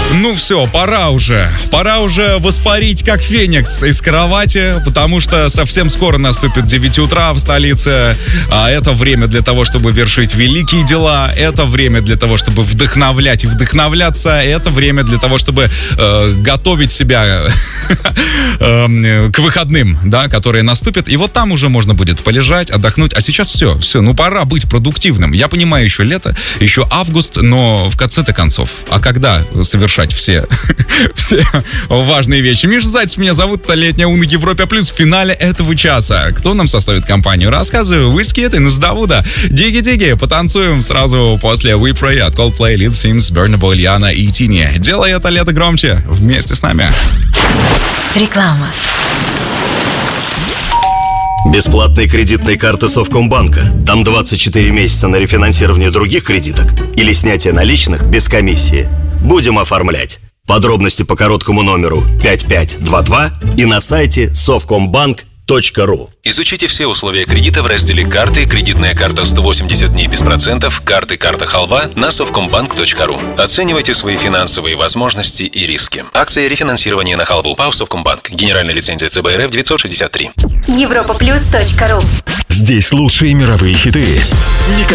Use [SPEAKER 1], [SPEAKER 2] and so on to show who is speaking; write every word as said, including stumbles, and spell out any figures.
[SPEAKER 1] Ну все, пора уже. Пора уже воспарить, как феникс, из кровати, потому что совсем скоро наступит девять утра в столице. А это время для того, чтобы вершить великие дела. Это время для того, чтобы вдохновлять и вдохновляться. Это время для того, чтобы э, готовить себя э, к выходным, да, которые наступят. И вот там уже можно будет полежать, отдохнуть. А сейчас все, все, ну пора быть продуктивным. Я понимаю, еще лето, еще август, но в конце-то концов. А когда совершать все, все важные вещи? Миша Зайцев меня зовут, это «Летняя У» на Европе Плюс в финале этого часа. Кто нам составит компанию? Рассказываю. Wizkid и Нуздавуда. Диги-диги, потанцуем сразу после We Pray от Coldplay, Lil Sims, Burna Boy, Ильяна и Тини. Делай это лето громче вместе с нами.
[SPEAKER 2] Реклама.
[SPEAKER 3] Бесплатные кредитные карты Совкомбанка. Там двадцать четыре месяца на рефинансирование других кредиток или снятие наличных без комиссии. Будем оформлять. Подробности по короткому номеру пять пять два два и на сайте совкомбанк точка ру.
[SPEAKER 4] Изучите все условия кредита в разделе «Карты», кредитная карта сто восемьдесят дней без процентов, карты «Карта Халва» на совкомбанк точка ру. Оценивайте свои финансовые возможности и риски. Акция рефинансирования на халву. ПАО «Совкомбанк». Генеральная лицензия ЦБ РФ девятьсот шестьдесят три.
[SPEAKER 2] европа плюс точка ру.
[SPEAKER 5] Здесь лучшие мировые хиты. Никаких